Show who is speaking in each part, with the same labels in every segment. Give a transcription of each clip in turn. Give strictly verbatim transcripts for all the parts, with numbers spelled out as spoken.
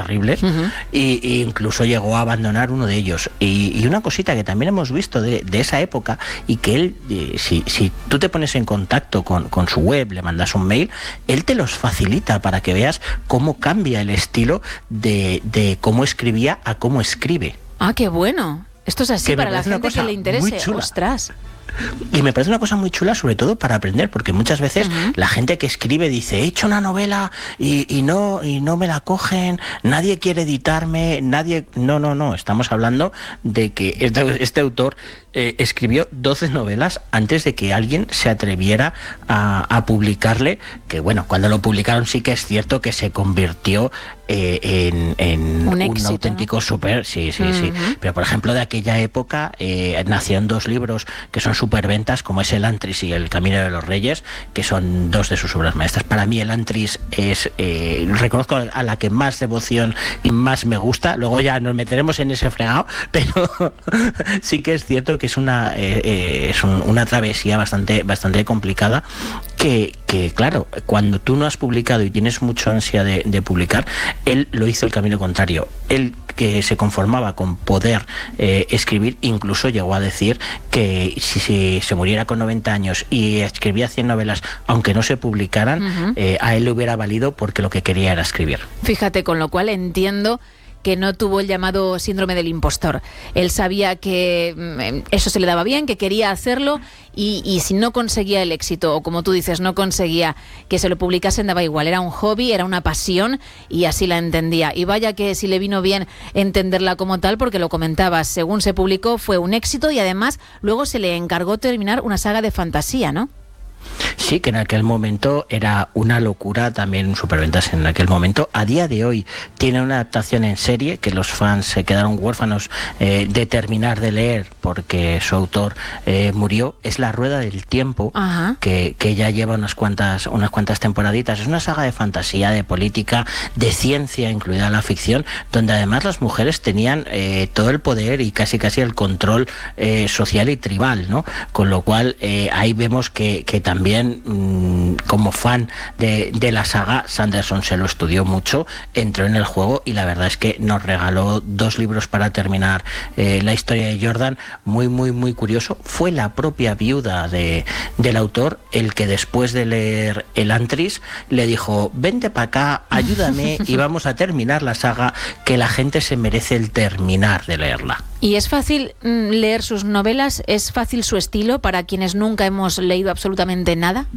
Speaker 1: terribles, uh-huh. y, y incluso llegó a abandonar uno de ellos. Y, y una cosita que también hemos visto de, de esa época, y que él, eh, si, si tú te pones en contacto con, con su web, le mandas un mail, él te los facilita para que veas cómo cambia el estilo de, de cómo escribía a cómo escribe.
Speaker 2: Ah, qué bueno. Esto es así para la gente que le interese. Ostras.
Speaker 1: Y me parece una cosa muy chula, sobre todo para aprender, porque muchas veces uh-huh. la gente que escribe dice, he hecho una novela y, y no y no me la cogen, nadie quiere editarme, nadie... No, no, no, estamos hablando de que este, este autor eh, escribió doce novelas antes de que alguien se atreviera a, a publicarle, que bueno, cuando lo publicaron sí que es cierto que se convirtió eh, en, en
Speaker 2: un,
Speaker 1: un
Speaker 2: éxito,
Speaker 1: auténtico
Speaker 2: ¿no?
Speaker 1: súper, sí, sí, uh-huh. sí. Pero por ejemplo de aquella época eh, nacieron dos libros que son superventas, como es Elantris y El Camino de los Reyes, que son dos de sus obras maestras. Para mí Elantris es, eh, reconozco a la que más devoción y más me gusta, luego ya nos meteremos en ese fregado, pero sí que es cierto que es una eh, eh, es un, una travesía bastante bastante complicada, que, que claro, cuando tú no has publicado y tienes mucha ansia de, de publicar, él lo hizo el camino contrario. Él, que se conformaba con poder eh, escribir, incluso llegó a decir que si, si se muriera con noventa años y escribía cien novelas, aunque no se publicaran, uh-huh. eh, a él le hubiera valido porque lo que quería era escribir.
Speaker 2: Fíjate, con lo cual entiendo que no tuvo el llamado síndrome del impostor. Él sabía que eso se le daba bien, que quería hacerlo, y, y si no conseguía el éxito, o como tú dices, no conseguía que se lo publicasen, daba igual. Era un hobby, era una pasión, y así la entendía. Y vaya que si le vino bien entenderla como tal, porque lo comentabas, según se publicó fue un éxito, y además luego se le encargó terminar una saga de fantasía, ¿no?
Speaker 1: Sí, que en aquel momento era una locura, también superventas en aquel momento. A día de hoy tiene una adaptación en serie que los fans se quedaron huérfanos eh, de terminar de leer porque su autor eh, murió. Es La Rueda del Tiempo, que, que ya lleva unas cuantas unas cuantas temporaditas. Es una saga de fantasía, de política, de ciencia, incluida la ficción, donde además las mujeres tenían eh, todo el poder y casi casi el control eh, social y tribal, ¿no? Con lo cual eh, ahí vemos que, que también También mmm, como fan de, de la saga, Sanderson se lo estudió mucho, entró en el juego y la verdad es que nos regaló dos libros para terminar eh, la historia de Jordan, muy muy muy curioso. Fue la propia viuda de, del autor el que después de leer Elantris le dijo, vente para acá, ayúdame y vamos a terminar la saga, que la gente se merece el terminar de leerla.
Speaker 2: ¿Y es fácil mm, leer sus novelas? ¿Es fácil su estilo para quienes nunca hemos leído absolutamente nada?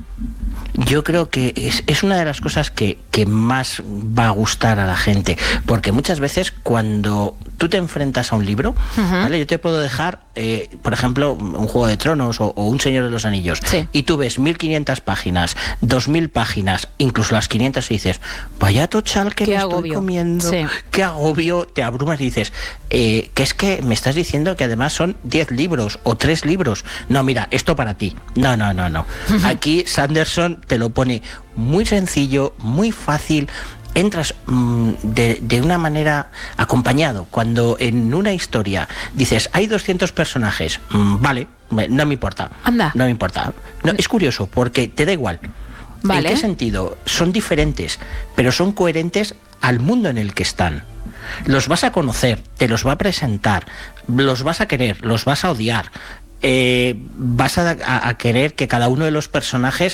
Speaker 1: Yo creo que es, es una de las cosas que, que más va a gustar a la gente, porque muchas veces cuando tú te enfrentas a un libro, uh-huh. ¿vale? Yo te puedo dejar, eh, por ejemplo, un Juego de Tronos o, o un Señor de los Anillos, sí. y tú ves mil quinientas páginas, dos mil páginas, incluso las quinientas, y dices, vaya tochal que me agobio. estoy comiendo, sí. qué agobio, te abrumas y dices, eh, que es que me estás diciendo que además son diez libros o tres libros. No, mira, esto para ti. No, no, no, no. Uh-huh. Aquí Sanderson te lo pone muy sencillo, muy fácil. Entras mmm, de, de una manera acompañado. Cuando en una historia dices, hay doscientos personajes, mmm, vale, no me importa.
Speaker 2: Anda.
Speaker 1: No me importa. No, es curioso, porque te da igual.
Speaker 2: Vale.
Speaker 1: ¿En qué sentido? Son diferentes, pero son coherentes al mundo en el que están. Los vas a conocer, te los va a presentar, los vas a querer, los vas a odiar. Eh, vas a, a, a querer que cada uno de los personajes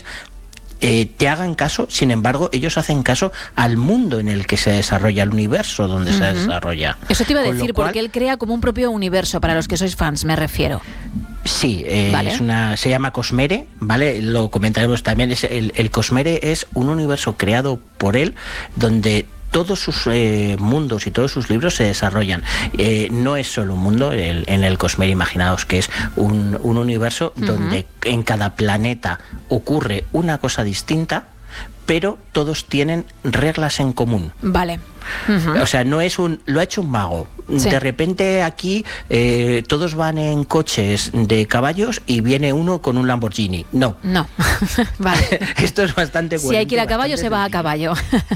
Speaker 1: Eh, te hagan caso. Sin embargo, ellos hacen caso al mundo en el que se desarrolla, el universo donde uh-huh. se desarrolla.
Speaker 2: Eso te iba a
Speaker 1: Con
Speaker 2: decir,
Speaker 1: cual,
Speaker 2: porque él crea como un propio universo, para los que sois fans, me refiero.
Speaker 1: Sí, eh,
Speaker 2: vale.
Speaker 1: es una, se llama Cosmere, ¿vale? Lo comentaremos también. Es el, el Cosmere es un universo creado por él, donde todos sus eh, mundos y todos sus libros se desarrollan. Eh, no es solo un mundo, el, en el Cosmere, imaginaos que es un, un universo uh-huh. donde en cada planeta ocurre una cosa distinta, pero todos tienen reglas en común.
Speaker 2: Vale. Uh-huh.
Speaker 1: O sea, no es un... Lo ha hecho un mago. Sí. De repente aquí eh, todos van en coches de caballos y viene uno con un Lamborghini. No.
Speaker 2: No. Vale.
Speaker 1: Esto es bastante bueno.
Speaker 2: Si hay que ir a caballo, se va a caballo.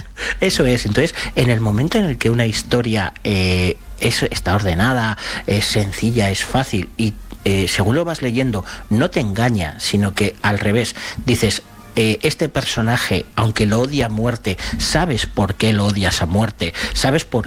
Speaker 1: Eso es. Entonces, en el momento en el que una historia eh, es, está ordenada, es sencilla, es fácil y eh, según lo vas leyendo, no te engaña, sino que al revés, dices... Eh, este personaje, aunque lo odia a muerte, sabes por qué lo odias a muerte, sabes por